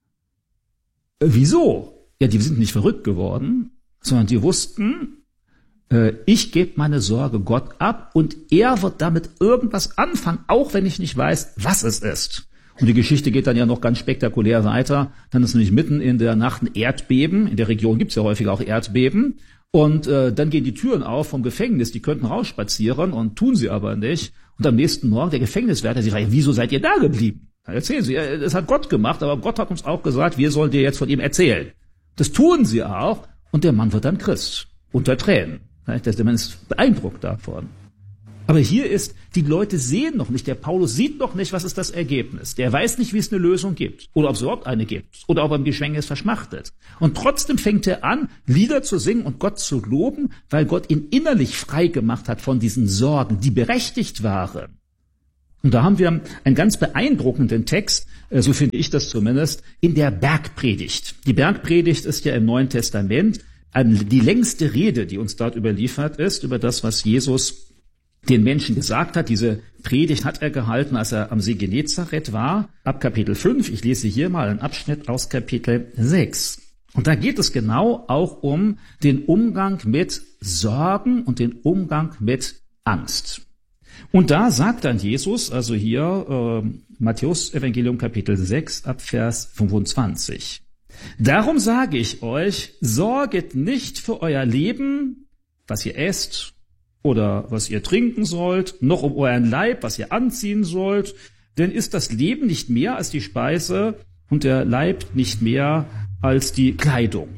Wieso? Ja, die sind nicht verrückt geworden, sondern die wussten, ich gebe meine Sorge Gott ab und er wird damit irgendwas anfangen, auch wenn ich nicht weiß, was es ist. Und die Geschichte geht dann ja noch ganz spektakulär weiter. Dann ist nämlich mitten in der Nacht ein Erdbeben. In der Region gibt es ja häufig auch Erdbeben. Und dann gehen die Türen auf vom Gefängnis, die könnten rausspazieren und tun sie aber nicht. Und am nächsten Morgen der Gefängniswärter, sie fragt, wieso seid ihr da geblieben? Dann erzählen sie, das hat Gott gemacht, aber Gott hat uns auch gesagt, wir sollen dir jetzt von ihm erzählen. Das tun sie auch. Und der Mann wird dann Christ, unter Tränen. Der Mann ist beeindruckt davon. Aber hier ist, die Leute sehen noch nicht, der Paulus sieht noch nicht, was ist das Ergebnis. Der weiß nicht, wie es eine Lösung gibt oder ob es überhaupt eine gibt oder ob er im Geschwängnis verschmachtet. Und trotzdem fängt er an, Lieder zu singen und Gott zu loben, weil Gott ihn innerlich frei gemacht hat von diesen Sorgen, die berechtigt waren. Und da haben wir einen ganz beeindruckenden Text, so finde ich das zumindest, in der Bergpredigt. Die Bergpredigt ist ja im Neuen Testament die längste Rede, die uns dort überliefert ist, über das, was Jesus den Menschen gesagt hat. Diese Predigt hat er gehalten, als er am See Genezareth war, ab Kapitel 5. Ich lese hier mal einen Abschnitt aus Kapitel 6. Und da geht es genau auch um den Umgang mit Sorgen und den Umgang mit Angst. Und da sagt dann Jesus, also hier Matthäus Evangelium Kapitel 6 ab Vers 25. Darum sage ich euch, sorget nicht für euer Leben, was ihr esst oder was ihr trinken sollt, noch um euren Leib, was ihr anziehen sollt. Denn ist das Leben nicht mehr als die Speise und der Leib nicht mehr als die Kleidung?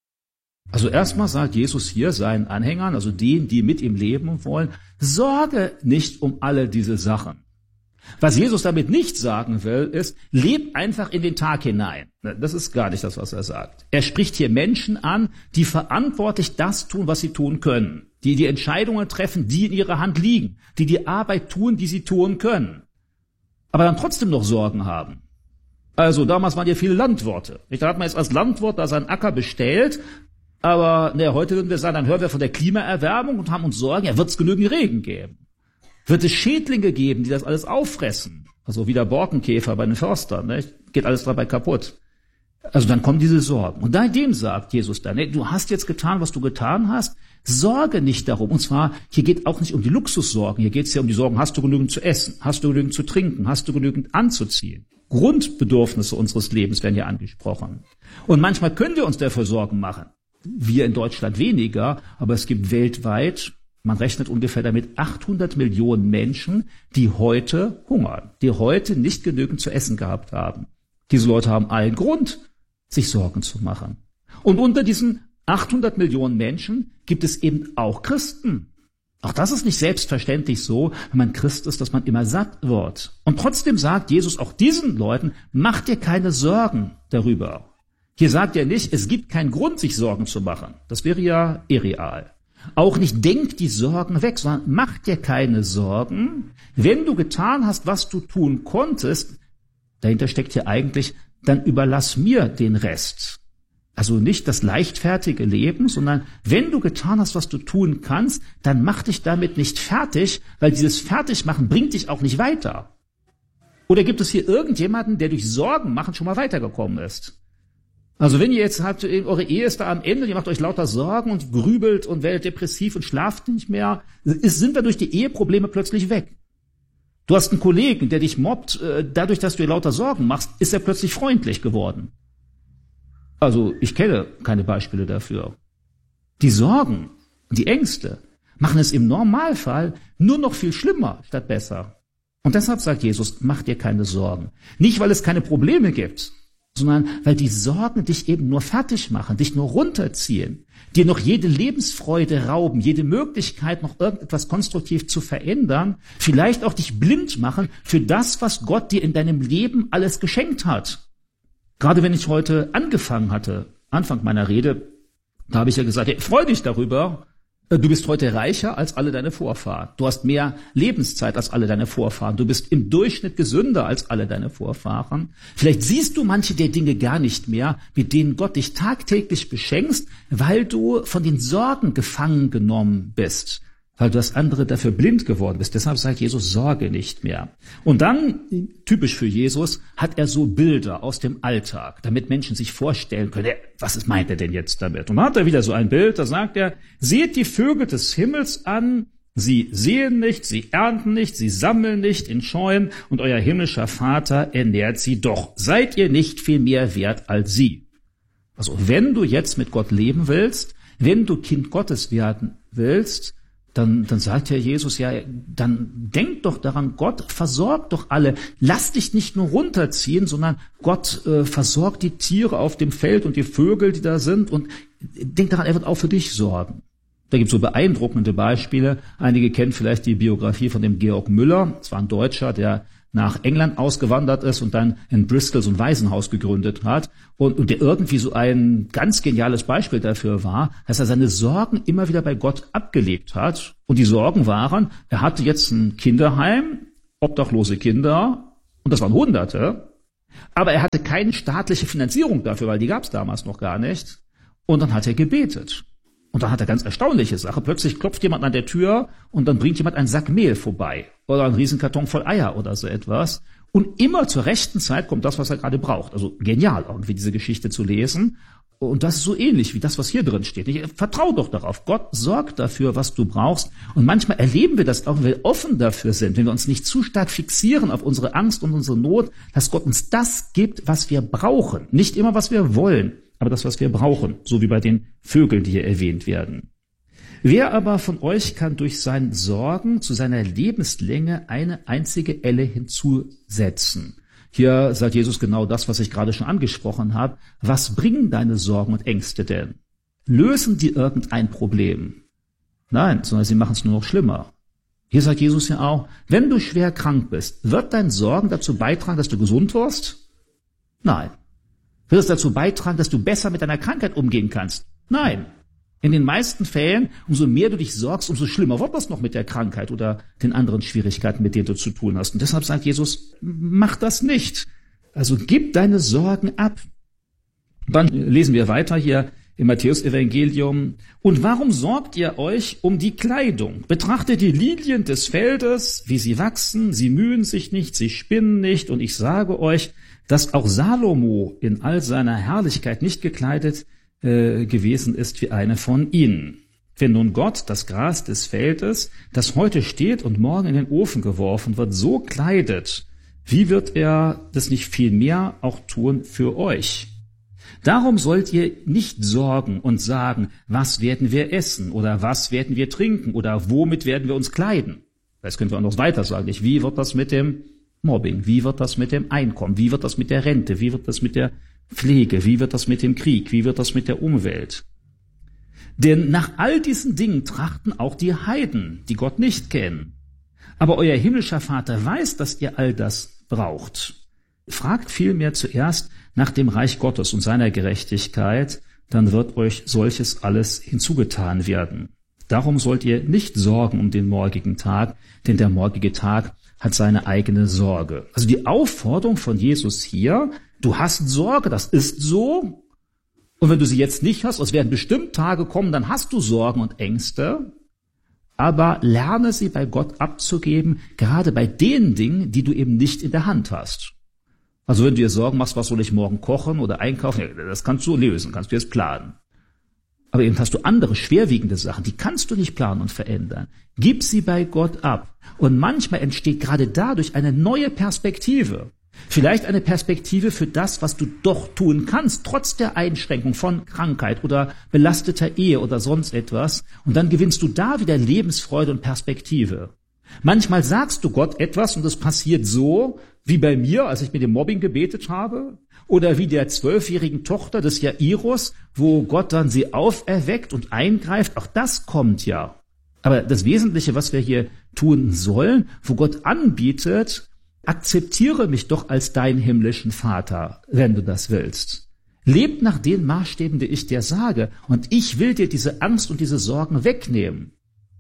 Also erstmal sagt Jesus hier seinen Anhängern, also denen, die mit ihm leben wollen, sorge nicht um alle diese Sachen. Was Jesus damit nicht sagen will, ist, leb einfach in den Tag hinein. Das ist gar nicht das, was er sagt. Er spricht hier Menschen an, die verantwortlich das tun, was sie tun können. Die die Entscheidungen treffen, die in ihrer Hand liegen. Die die Arbeit tun, die sie tun können. Aber dann trotzdem noch Sorgen haben. Also damals waren ja viele Landwirte. Da hat man jetzt als Landwirt da seinen Acker bestellt. Aber heute würden wir sagen, dann hören wir von der Klimaerwärmung und haben uns Sorgen, ja, wird es genügend Regen geben? Wird es Schädlinge geben, die das alles auffressen? Also wie der Borkenkäfer bei den Förstern, ne? Geht alles dabei kaputt. Also dann kommen diese Sorgen. Und dem sagt Jesus dann, du hast jetzt getan, was du getan hast, sorge nicht darum. Und zwar, hier geht auch nicht um die Luxussorgen, hier geht es ja um die Sorgen, hast du genügend zu essen, hast du genügend zu trinken, hast du genügend anzuziehen. Grundbedürfnisse unseres Lebens werden hier angesprochen. Und manchmal können wir uns dafür Sorgen machen. Wir in Deutschland weniger, aber es gibt weltweit, man rechnet ungefähr damit 800 Millionen Menschen, die heute hungern, die heute nicht genügend zu essen gehabt haben. Diese Leute haben allen Grund, sich Sorgen zu machen. Und unter diesen 800 Millionen Menschen gibt es eben auch Christen. Auch das ist nicht selbstverständlich so, wenn man Christ ist, dass man immer satt wird. Und trotzdem sagt Jesus auch diesen Leuten, macht dir keine Sorgen darüber. Hier sagt er nicht, es gibt keinen Grund, sich Sorgen zu machen. Das wäre ja irreal. Auch nicht, denk die Sorgen weg, sondern mach dir keine Sorgen. Wenn du getan hast, was du tun konntest, dahinter steckt hier eigentlich, dann überlass mir den Rest. Also nicht das leichtfertige Leben, sondern wenn du getan hast, was du tun kannst, dann mach dich damit nicht fertig, weil dieses Fertigmachen bringt dich auch nicht weiter. Oder gibt es hier irgendjemanden, der durch Sorgen machen schon mal weitergekommen ist? Also wenn ihr jetzt habt, eure Ehe ist da am Ende, ihr macht euch lauter Sorgen und grübelt und werdet depressiv und schlaft nicht mehr, sind wir durch die Eheprobleme plötzlich weg. Du hast einen Kollegen, der dich mobbt, dadurch, dass du dir lauter Sorgen machst, ist er plötzlich freundlich geworden. Also ich kenne keine Beispiele dafür. Die Sorgen, die Ängste machen es im Normalfall nur noch viel schlimmer statt besser. Und deshalb sagt Jesus, mach dir keine Sorgen. Nicht, weil es keine Probleme gibt, sondern weil die Sorgen dich eben nur fertig machen, dich nur runterziehen, dir noch jede Lebensfreude rauben, jede Möglichkeit, noch irgendetwas konstruktiv zu verändern, vielleicht auch dich blind machen für das, was Gott dir in deinem Leben alles geschenkt hat. Gerade wenn ich heute angefangen hatte, Anfang meiner Rede, da habe ich ja gesagt, hey, freu dich darüber, du bist heute reicher als alle deine Vorfahren. Du hast mehr Lebenszeit als alle deine Vorfahren. Du bist im Durchschnitt gesünder als alle deine Vorfahren. Vielleicht siehst du manche der Dinge gar nicht mehr, mit denen Gott dich tagtäglich beschenkst, weil du von den Sorgen gefangen genommen bist, weil du als andere dafür blind geworden bist. Deshalb sagt Jesus, sorge nicht mehr. Und dann, typisch für Jesus, hat er so Bilder aus dem Alltag, damit Menschen sich vorstellen können, was meint er denn jetzt damit? Und dann hat er wieder so ein Bild, da sagt er, seht die Vögel des Himmels an, sie sehen nicht, sie ernten nicht, sie sammeln nicht in Scheunen und euer himmlischer Vater ernährt sie doch. Seid ihr nicht viel mehr wert als sie? Also wenn du jetzt mit Gott leben willst, wenn du Kind Gottes werden willst, dann sagt ja Jesus, ja, dann denk doch daran, Gott versorgt doch alle. Lass dich nicht nur runterziehen, sondern Gott versorgt die Tiere auf dem Feld und die Vögel, die da sind und denk daran, er wird auch für dich sorgen. Da gibt es so beeindruckende Beispiele. Einige kennen vielleicht die Biografie von dem Georg Müller. Das war ein Deutscher, der nach England ausgewandert ist und dann in Bristol so ein Waisenhaus gegründet hat und der irgendwie so ein ganz geniales Beispiel dafür war, dass er seine Sorgen immer wieder bei Gott abgelegt hat. Und die Sorgen waren, er hatte jetzt ein Kinderheim, obdachlose Kinder, und das waren Hunderte, aber er hatte keine staatliche Finanzierung dafür, weil die gab es damals noch gar nicht. Und dann hat er gebetet. Und dann hat er ganz erstaunliche Sache. Plötzlich klopft jemand an der Tür und dann bringt jemand einen Sack Mehl vorbei oder einen Riesenkarton voll Eier oder so etwas. Und immer zur rechten Zeit kommt das, was er gerade braucht. Also genial, irgendwie diese Geschichte zu lesen. Und das ist so ähnlich wie das, was hier drin steht. Vertrau doch darauf. Gott sorgt dafür, was du brauchst. Und manchmal erleben wir das auch, wenn wir offen dafür sind, wenn wir uns nicht zu stark fixieren auf unsere Angst und unsere Not, dass Gott uns das gibt, was wir brauchen. Nicht immer, was wir wollen, aber das, was wir brauchen, so wie bei den Vögeln, die hier erwähnt werden. Wer aber von euch kann durch sein Sorgen zu seiner Lebenslänge eine einzige Elle hinzusetzen? Hier sagt Jesus genau das, was ich gerade schon angesprochen habe. Was bringen deine Sorgen und Ängste denn? Lösen die irgendein Problem? Nein, sondern sie machen es nur noch schlimmer. Hier sagt Jesus ja auch, wenn du schwer krank bist, wird dein Sorgen dazu beitragen, dass du gesund wirst? Nein. Wird es dazu beitragen, dass du besser mit deiner Krankheit umgehen kannst? Nein. In den meisten Fällen, umso mehr du dich sorgst, umso schlimmer wird das noch mit der Krankheit oder den anderen Schwierigkeiten, mit denen du zu tun hast. Und deshalb sagt Jesus, mach das nicht. Also gib deine Sorgen ab. Dann lesen wir weiter hier im Matthäus-Evangelium. Und warum sorgt ihr euch um die Kleidung? Betrachtet die Lilien des Feldes, wie sie wachsen. Sie mühen sich nicht, sie spinnen nicht. Und ich sage euch, dass auch Salomo in all seiner Herrlichkeit nicht gekleidet gewesen ist wie eine von ihnen. Wenn nun Gott das Gras des Feldes, das heute steht und morgen in den Ofen geworfen wird, so kleidet, wie wird er das nicht viel mehr auch tun für euch? Darum sollt ihr nicht sorgen und sagen, was werden wir essen oder was werden wir trinken oder womit werden wir uns kleiden? Das können wir auch noch weiter sagen. Wie wird das mit dem Mobbing? Wie wird das mit dem Einkommen? Wie wird das mit der Rente? Wie wird das mit der Pflege? Wie wird das mit dem Krieg? Wie wird das mit der Umwelt? Denn nach all diesen Dingen trachten auch die Heiden, die Gott nicht kennen. Aber euer himmlischer Vater weiß, dass ihr all das braucht. Fragt vielmehr zuerst nach dem Reich Gottes und seiner Gerechtigkeit, dann wird euch solches alles hinzugetan werden. Darum sollt ihr nicht sorgen um den morgigen Tag, denn der morgige Tag hat seine eigene Sorge. Also die Aufforderung von Jesus hier, du hast Sorge, das ist so. Und wenn du sie jetzt nicht hast, es werden bestimmt Tage kommen, dann hast du Sorgen und Ängste. Aber lerne sie bei Gott abzugeben, gerade bei den Dingen, die du eben nicht in der Hand hast. Also wenn du dir Sorgen machst, was soll ich morgen kochen oder einkaufen, das kannst du lösen, kannst du jetzt planen. Aber eben hast du andere schwerwiegende Sachen, die kannst du nicht planen und verändern. Gib sie bei Gott ab. Und manchmal entsteht gerade dadurch eine neue Perspektive. Vielleicht eine Perspektive für das, was du doch tun kannst, trotz der Einschränkung von Krankheit oder belasteter Ehe oder sonst etwas. Und dann gewinnst du da wieder Lebensfreude und Perspektive. Manchmal sagst du Gott etwas und es passiert so, wie bei mir, als ich mit dem Mobbing gebetet habe, oder wie der 12-jährigen Tochter des Jairus, wo Gott dann sie auferweckt und eingreift. Auch das kommt ja. Aber das Wesentliche, was wir hier tun sollen, wo Gott anbietet, akzeptiere mich doch als deinen himmlischen Vater, wenn du das willst. Leb nach den Maßstäben, die ich dir sage, und ich will dir diese Angst und diese Sorgen wegnehmen.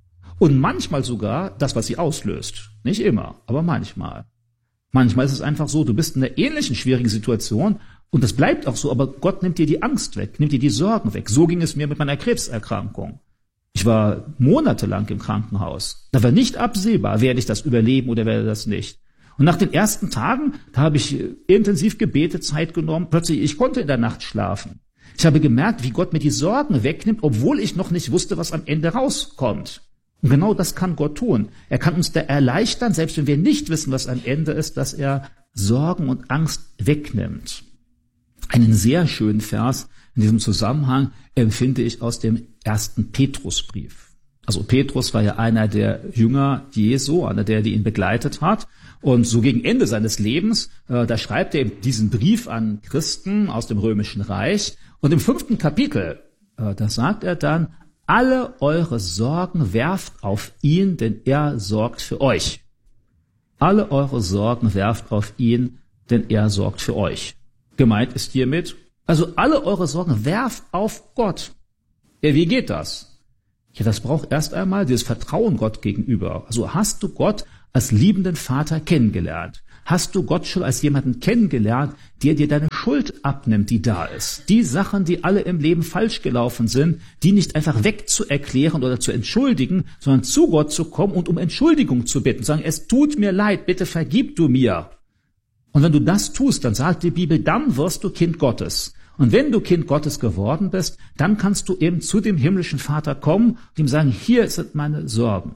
Und manchmal sogar das, was sie auslöst. Nicht immer, aber manchmal. Manchmal ist es einfach so, du bist in einer ähnlichen schwierigen Situation und das bleibt auch so, aber Gott nimmt dir die Angst weg, nimmt dir die Sorgen weg. So ging es mir mit meiner Krebserkrankung. Ich war monatelang im Krankenhaus. Da war nicht absehbar, werde ich das überleben oder werde das nicht. Und nach den ersten Tagen, da habe ich intensiv gebetet, Zeit genommen, plötzlich, ich konnte in der Nacht schlafen. Ich habe gemerkt, wie Gott mir die Sorgen wegnimmt, obwohl ich noch nicht wusste, was am Ende rauskommt. Und genau das kann Gott tun. Er kann uns da erleichtern, selbst wenn wir nicht wissen, was am Ende ist, dass er Sorgen und Angst wegnimmt. Einen sehr schönen Vers in diesem Zusammenhang empfinde ich aus dem 1. Petrusbrief. Also Petrus war ja einer der Jünger Jesu, einer der ihn begleitet hat. Und so gegen Ende seines Lebens, da schreibt er diesen Brief an Christen aus dem Römischen Reich. Und im 5. Kapitel, Da sagt er dann, alle eure Sorgen werft auf ihn, denn er sorgt für euch. Alle eure Sorgen werft auf ihn, denn er sorgt für euch. Gemeint ist hiermit, also alle eure Sorgen werft auf Gott. Ja, wie geht das? Ja, das braucht erst einmal dieses Vertrauen Gott gegenüber. Also hast du Gott als liebenden Vater kennengelernt? Hast du Gott schon als jemanden kennengelernt, der dir deine Schuld abnimmt, die da ist? Die Sachen, die alle im Leben falsch gelaufen sind, die nicht einfach wegzuerklären oder zu entschuldigen, sondern zu Gott zu kommen und um Entschuldigung zu bitten. Sagen, es tut mir leid, bitte vergib du mir. Und wenn du das tust, dann sagt die Bibel, dann wirst du Kind Gottes. Und wenn du Kind Gottes geworden bist, dann kannst du eben zu dem himmlischen Vater kommen und ihm sagen, hier sind meine Sorgen.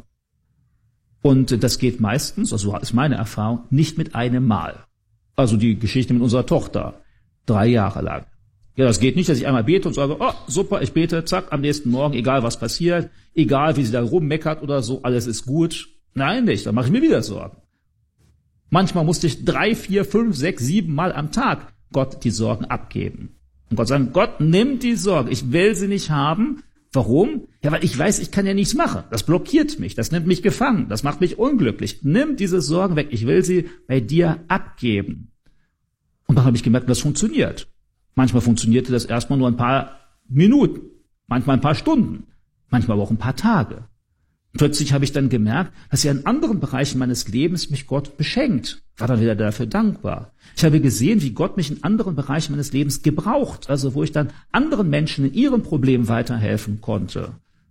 Und das geht meistens, also ist meine Erfahrung, nicht mit einem Mal. Also die Geschichte mit unserer Tochter, 3 Jahre lang. Ja, das geht nicht, dass ich einmal bete und sage, oh, super, ich bete, zack, am nächsten Morgen, egal was passiert, egal wie sie da rummeckert oder so, alles ist gut. Nein, nicht, dann mache ich mir wieder Sorgen. Manchmal musste ich 3, 4, 5, 6, 7 Mal am Tag Gott die Sorgen abgeben. Und Gott sagt, Gott, nimm die Sorgen, ich will sie nicht haben. Warum? Ja, weil ich weiß, ich kann ja nichts machen. Das blockiert mich, das nimmt mich gefangen, das macht mich unglücklich. Nimm diese Sorgen weg, ich will sie bei dir abgeben. Und dann habe ich gemerkt, das funktioniert. Manchmal funktionierte das erstmal nur ein paar Minuten, manchmal ein paar Stunden, manchmal aber auch ein paar Tage. Plötzlich habe ich dann gemerkt, dass ja in anderen Bereichen meines Lebens mich Gott beschenkt. War dann wieder dafür dankbar. Ich habe gesehen, wie Gott mich in anderen Bereichen meines Lebens gebraucht, also wo ich dann anderen Menschen in ihrem Problem weiterhelfen konnte.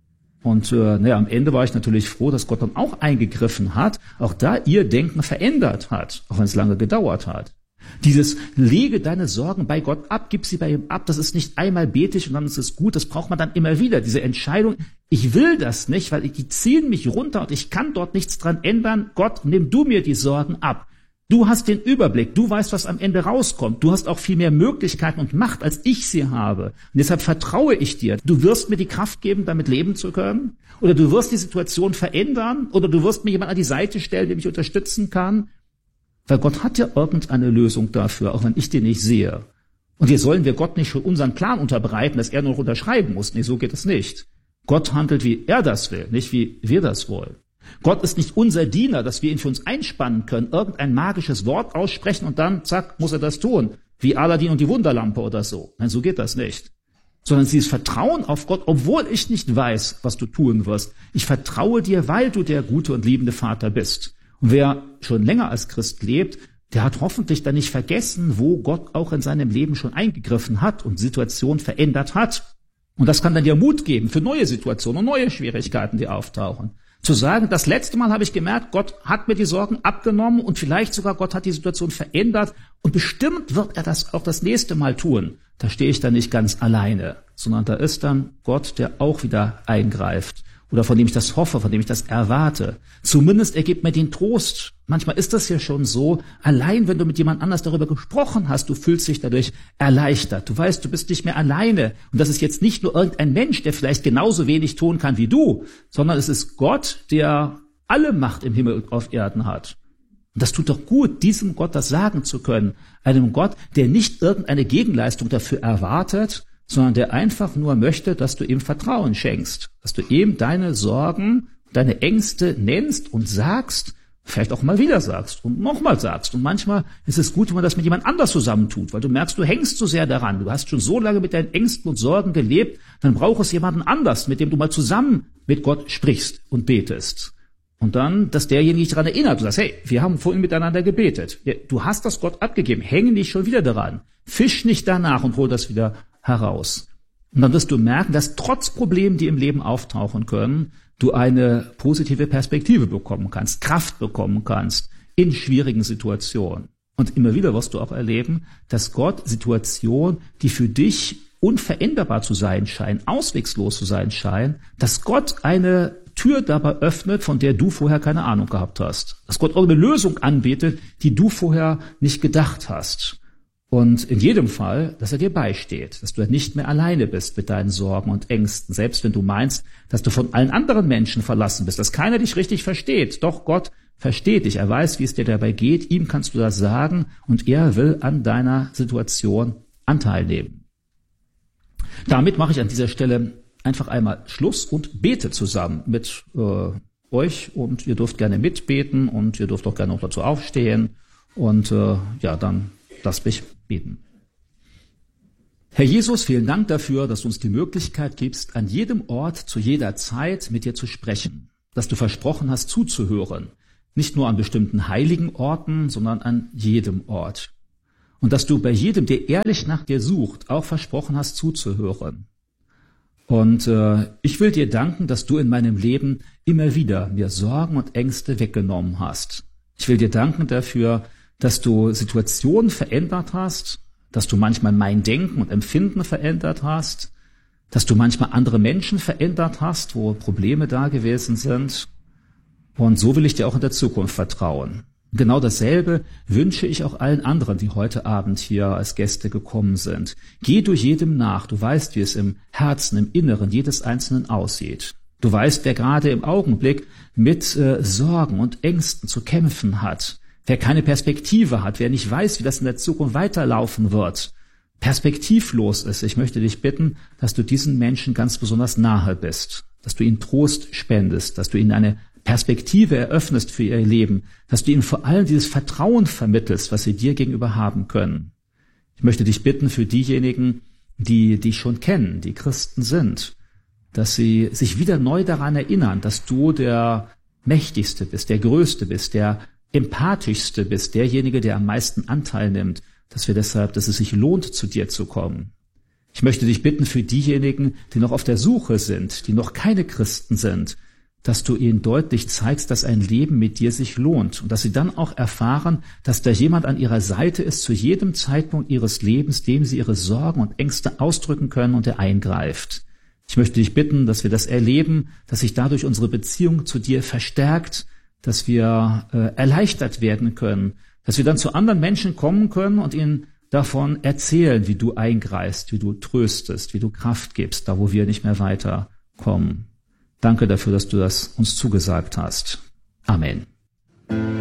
Und am Ende war ich natürlich froh, dass Gott dann auch eingegriffen hat, auch da ihr Denken verändert hat, auch wenn es lange gedauert hat. Dieses lege deine Sorgen bei Gott ab, gib sie bei ihm ab, das ist nicht einmal betig und dann ist es gut, das braucht man dann immer wieder, diese Entscheidung, ich will das nicht, weil die ziehen mich runter und ich kann dort nichts dran ändern, Gott, nimm du mir die Sorgen ab. Du hast den Überblick, du weißt, was am Ende rauskommt, du hast auch viel mehr Möglichkeiten und Macht, als ich sie habe. Und deshalb vertraue ich dir, du wirst mir die Kraft geben, damit leben zu können, oder du wirst die Situation verändern, oder du wirst mir jemand an die Seite stellen, der mich unterstützen kann. Weil Gott hat ja irgendeine Lösung dafür, auch wenn ich die nicht sehe. Und hier sollen wir Gott nicht schon unseren Plan unterbreiten, dass er nur noch unterschreiben muss. Nee, so geht es nicht. Gott handelt, wie er das will, nicht wie wir das wollen. Gott ist nicht unser Diener, dass wir ihn für uns einspannen können, irgendein magisches Wort aussprechen und dann, zack, muss er das tun. Wie Aladin und die Wunderlampe oder so. Nein, so geht das nicht. Sondern dieses Vertrauen auf Gott, obwohl ich nicht weiß, was du tun wirst. Ich vertraue dir, weil du der gute und liebende Vater bist. Und wer schon länger als Christ lebt, der hat hoffentlich dann nicht vergessen, wo Gott auch in seinem Leben schon eingegriffen hat und Situationen verändert hat. Und das kann dann dir Mut geben für neue Situationen und neue Schwierigkeiten, die auftauchen. Zu sagen, das letzte Mal habe ich gemerkt, Gott hat mir die Sorgen abgenommen und vielleicht sogar Gott hat die Situation verändert und bestimmt wird er das auch das nächste Mal tun. Da stehe ich dann nicht ganz alleine, sondern da ist dann Gott, der auch wieder eingreift. Oder von dem ich das hoffe, von dem ich das erwarte. Zumindest er gibt mir den Trost. Manchmal ist das ja schon so, allein wenn du mit jemand anders darüber gesprochen hast, du fühlst dich dadurch erleichtert. Du weißt, du bist nicht mehr alleine. Und das ist jetzt nicht nur irgendein Mensch, der vielleicht genauso wenig tun kann wie du, sondern es ist Gott, der alle Macht im Himmel und auf Erden hat. Und das tut doch gut, diesem Gott das sagen zu können. Einem Gott, der nicht irgendeine Gegenleistung dafür erwartet, sondern der einfach nur möchte, dass du ihm Vertrauen schenkst, dass du ihm deine Sorgen, deine Ängste nennst und sagst, vielleicht auch mal wieder sagst und nochmal sagst. Und manchmal ist es gut, wenn man das mit jemand anders zusammentut, weil du merkst, du hängst so sehr daran. Du hast schon so lange mit deinen Ängsten und Sorgen gelebt, dann braucht es jemanden anders, mit dem du mal zusammen mit Gott sprichst und betest. Und dann, dass derjenige dich daran erinnert, du sagst, hey, wir haben vorhin miteinander gebetet. Du hast das Gott abgegeben, häng nicht schon wieder daran. Fisch nicht danach und hol das wieder heraus. Und dann wirst du merken, dass trotz Problemen, die im Leben auftauchen können, du eine positive Perspektive bekommen kannst, Kraft bekommen kannst in schwierigen Situationen. Und immer wieder wirst du auch erleben, dass Gott Situationen, die für dich unveränderbar zu sein scheinen, auswegslos zu sein scheinen, dass Gott eine Tür dabei öffnet, von der du vorher keine Ahnung gehabt hast. Dass Gott irgendeine Lösung anbietet, die du vorher nicht gedacht hast. Und in jedem Fall, dass er dir beisteht, dass du nicht mehr alleine bist mit deinen Sorgen und Ängsten, selbst wenn du meinst, dass du von allen anderen Menschen verlassen bist, dass keiner dich richtig versteht. Doch Gott versteht dich, er weiß, wie es dir dabei geht, ihm kannst du das sagen und er will an deiner Situation Anteil nehmen. Damit mache ich an dieser Stelle einfach einmal Schluss und bete zusammen mit euch, und ihr dürft gerne mitbeten und ihr dürft auch gerne noch dazu aufstehen und dann lasst mich beten. Herr Jesus, vielen Dank dafür, dass du uns die Möglichkeit gibst, an jedem Ort, zu jeder Zeit mit dir zu sprechen, dass du versprochen hast, zuzuhören, nicht nur an bestimmten heiligen Orten, sondern an jedem Ort. Und dass du bei jedem, der ehrlich nach dir sucht, auch versprochen hast, zuzuhören. Und ich will dir danken, dass du in meinem Leben immer wieder mir Sorgen und Ängste weggenommen hast. Ich will dir danken dafür, dass du Situationen verändert hast, dass du manchmal mein Denken und Empfinden verändert hast, dass du manchmal andere Menschen verändert hast, wo Probleme da gewesen sind. Und so will ich dir auch in der Zukunft vertrauen. Genau dasselbe wünsche ich auch allen anderen, die heute Abend hier als Gäste gekommen sind. Geh du jedem nach. Du weißt, wie es im Herzen, im Inneren jedes Einzelnen aussieht. Du weißt, wer gerade im Augenblick mit Sorgen und Ängsten zu kämpfen hat. Wer keine Perspektive hat, wer nicht weiß, wie das in der Zukunft weiterlaufen wird, perspektivlos ist. Ich möchte dich bitten, dass du diesen Menschen ganz besonders nahe bist, dass du ihnen Trost spendest, dass du ihnen eine Perspektive eröffnest für ihr Leben, dass du ihnen vor allem dieses Vertrauen vermittelst, was sie dir gegenüber haben können. Ich möchte dich bitten für diejenigen, die dich schon kennen, die Christen sind, dass sie sich wieder neu daran erinnern, dass du der Mächtigste bist, der Größte bist, der Empathischste bist, derjenige, der am meisten Anteil nimmt, dass es sich lohnt, zu dir zu kommen. Ich möchte dich bitten für diejenigen, die noch auf der Suche sind, die noch keine Christen sind, dass du ihnen deutlich zeigst, dass ein Leben mit dir sich lohnt und dass sie dann auch erfahren, dass da jemand an ihrer Seite ist zu jedem Zeitpunkt ihres Lebens, dem sie ihre Sorgen und Ängste ausdrücken können und der eingreift. Ich möchte dich bitten, dass wir das erleben, dass sich dadurch unsere Beziehung zu dir verstärkt, dass wir erleichtert werden können, dass wir dann zu anderen Menschen kommen können und ihnen davon erzählen, wie du eingreifst, wie du tröstest, wie du Kraft gibst, da wo wir nicht mehr weiterkommen. Danke dafür, dass du das uns zugesagt hast. Amen.